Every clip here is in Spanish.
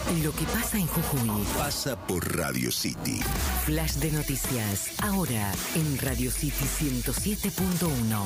Lo que pasa en Jujuy pasa por Radio City. Flash de noticias, ahora en Radio City 107.1.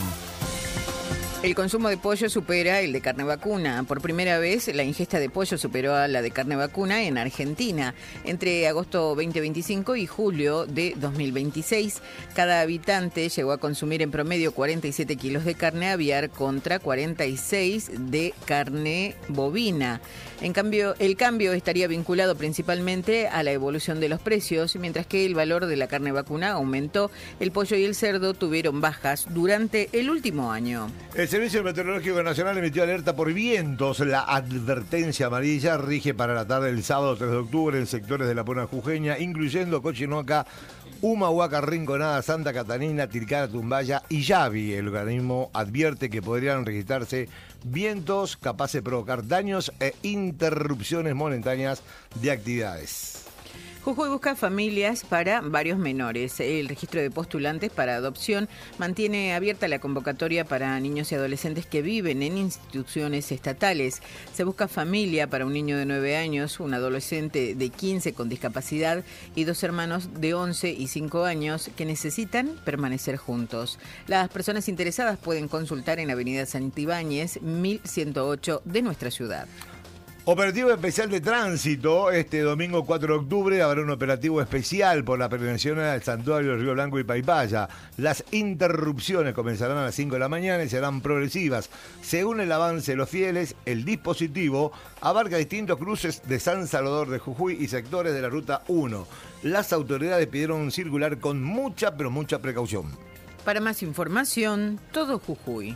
El consumo de pollo supera el de carne vacuna. Por primera vez, la ingesta de pollo superó a la de carne vacuna en Argentina. Entre agosto 2025 y julio de 2026, cada habitante llegó a consumir en promedio 47 kilos de carne aviar contra 46 de carne bovina. En cambio, el cambio estaría vinculado principalmente a la evolución de los precios, mientras que el valor de la carne vacuna aumentó. El pollo y el cerdo tuvieron bajas durante el último año. El Servicio Meteorológico Nacional emitió alerta por vientos. La advertencia amarilla rige para la tarde del sábado 3 de octubre en sectores de la Puna Jujeña, incluyendo Cochinoca, Humahuaca, Rinconada, Santa Catarina, Tilcara, Tumbaya y Yavi. El organismo advierte que podrían registrarse vientos capaces de provocar daños e interrupciones momentáneas de actividades. Jujuy busca familias para varios menores. El registro de postulantes para adopción mantiene abierta la convocatoria para niños y adolescentes que viven en instituciones estatales. Se busca familia para un niño de 9 años, un adolescente de 15 con discapacidad y 2 hermanos de 11 y 5 años que necesitan permanecer juntos. Las personas interesadas pueden consultar en Avenida Santibáñez, 1108 de nuestra ciudad. Operativo especial de tránsito. Este domingo 4 de octubre habrá un operativo especial por la prevención al santuario Río Blanco y Paipaya. Las interrupciones comenzarán a las 5 de la mañana y serán progresivas. Según el avance de los fieles, el dispositivo abarca distintos cruces de San Salvador de Jujuy y sectores de la Ruta 1. Las autoridades pidieron circular con mucha, pero mucha precaución. Para más información, todo Jujuy.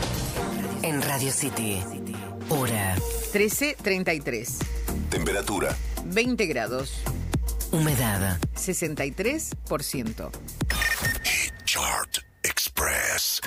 En Radio City, hora 13:33. Temperatura 20 grados. Humedad 63%. Chart Express.